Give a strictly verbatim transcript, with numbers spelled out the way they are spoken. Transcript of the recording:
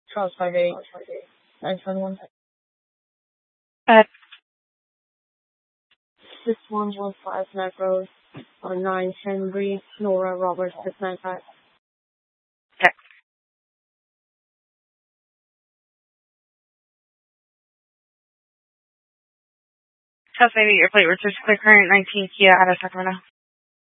Charles five eight nine seven one. Uh, Six one one five Knife Road on nine Henry Nora Roberts six nine five. okay. Charles five eight, your plate, Richard Clear Current nineteen Kia out of Sacramento.